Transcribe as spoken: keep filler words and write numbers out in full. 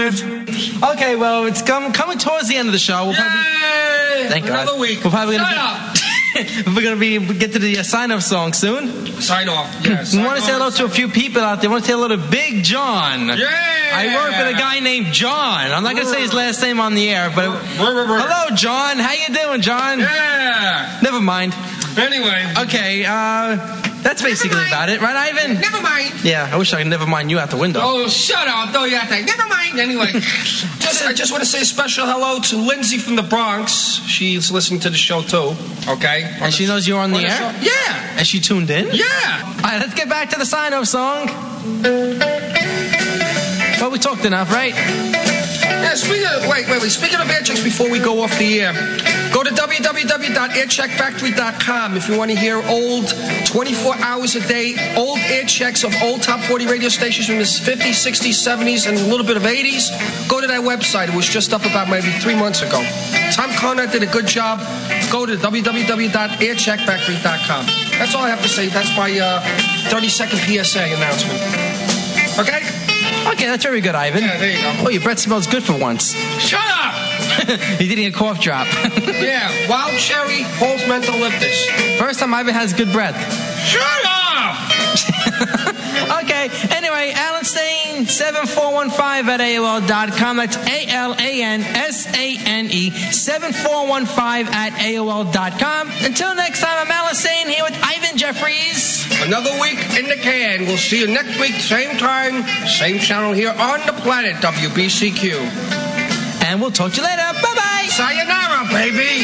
Okay, well, it's come, coming towards the end of the show. We'll probably, Yay! thank God. Another week. We're probably Shut gonna up. We're going to be get to the uh, sign-off song soon. Sign off. Yeah, We want to say hello to a few people out there. We want to say hello to Big John. Yeah. I work with a guy named John. I'm not going to say his last name on the air, but hello, John. How you doing, John? Yeah. Never mind. Anyway. Okay, uh, that's basically about it, right, Ivan? Never mind. Yeah, I wish I could never mind you out the window. Oh, shut up. No, yeah, thank. Never mind. Anyway, just, I just want to say a special hello to Lindsay from the Bronx. She's listening to the show, too. Okay? On And she knows you're on the, on the air? show. Yeah. And she tuned in? Yeah. All right, let's get back to the sign-off song. Well, we talked enough, right? Yeah, speaking of, wait, wait, wait. Speaking of air checks, before we go off the air, go to w w w dot air check factory dot com if you want to hear old, twenty-four hours a day, old air checks of old top forty radio stations from the fifties, sixties, seventies, and a little bit of eighties. Go to that website. It was just up about maybe three months ago. Tom Conrad did a good job. Go to w w w dot air check factory dot com. That's all I have to say. That's my uh, thirty-second P S A announcement. Okay? Okay, that's very good, Ivan. Yeah, there you go. Oh, your breath smells good for once. Shut up! He's eating a cough drop. Yeah, wild cherry, Paul's mental elliptus. First time Ivan has good breath. Shut up! Okay, anyway, Alan Stain, seven four one five at A O L dot com. That's A L A N S A N E, seven four one five at A O L dot com. Until next time, I'm Alan Stain here with Ivan Jeffries. Another week in the can. We'll see you next week, same time, same channel here on the planet, W B C Q. And we'll talk to you later. Bye-bye. Sayonara, baby.